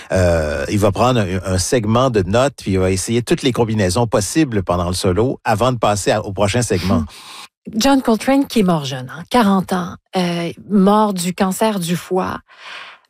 il va prendre un segment de notes, puis il va essayer toutes les combinaisons possibles pendant le solo avant de passer au prochain segment. John Coltrane, qui est mort jeune, 40 ans, mort du cancer du foie.